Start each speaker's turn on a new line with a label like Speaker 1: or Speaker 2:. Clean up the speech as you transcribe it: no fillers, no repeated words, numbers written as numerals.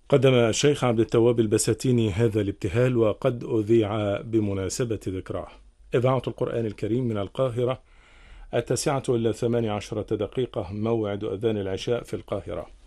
Speaker 1: قدم الشيخ عبد التواب البساتيني هذا الابتهال وقد أذيع بمناسبة ذكراه. إذاعة القرآن الكريم من القاهرة، 9:18 موعد أذان العشاء في القاهرة.